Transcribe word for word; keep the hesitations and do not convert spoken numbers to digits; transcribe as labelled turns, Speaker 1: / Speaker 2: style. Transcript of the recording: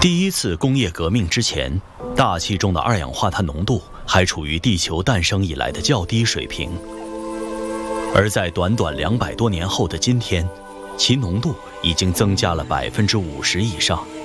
Speaker 1: 第一次工业革命之前，大气中的二氧化碳浓度还处于地球诞生以来的较低水平，而在短短两百多年后的今天，其浓度已经增加了百分之五十以上。